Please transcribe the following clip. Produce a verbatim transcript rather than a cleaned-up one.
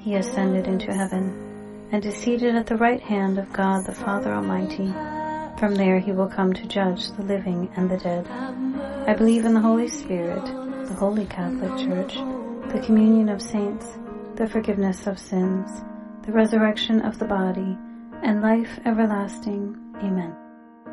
he ascended into heaven, and is seated at the right hand of God the Father Almighty. From there he will come to judge the living and the dead. I believe in the Holy Spirit, the Holy Catholic Church, the communion of saints, the forgiveness of sins, the resurrection of the body, and life everlasting. Amen.